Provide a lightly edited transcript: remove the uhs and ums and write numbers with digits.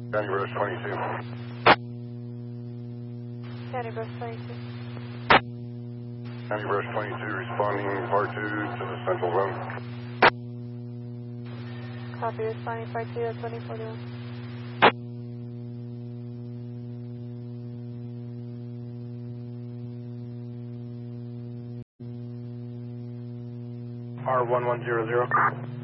County Brush 22. County Brush 22. County Brush 22 responding part 2 to the central zone. Copy, responding part 2 at 2041. R1100.